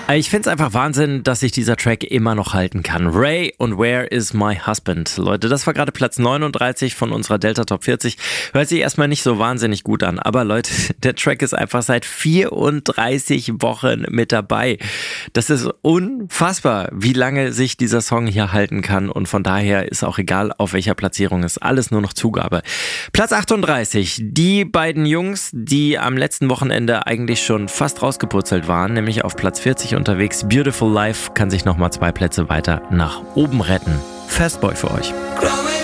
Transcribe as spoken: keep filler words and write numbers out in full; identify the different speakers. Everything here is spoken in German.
Speaker 1: Ich finde es einfach Wahnsinn, dass sich dieser Track immer noch halten kann. Ray und Where is my husband? Leute, das war gerade Platz neununddreißig von unserer Delta Top vierzig. Hört sich erstmal nicht so wahnsinnig gut an, aber Leute, der Track ist einfach seit vierunddreißig Wochen mit dabei. Das ist unfassbar, wie lange sich dieser Song hier halten kann, und von daher ist auch egal, auf welcher Platzierung, ist alles nur noch Zugabe. Platz achtunddreißig, die beiden Jungs, die am letzten Wochenende eigentlich schon fast rausgepurzelt waren, nämlich auf Platz vierzig unterwegs. Beautiful Life kann sich nochmal zwei Plätze weiter nach oben retten. Fastboy für euch.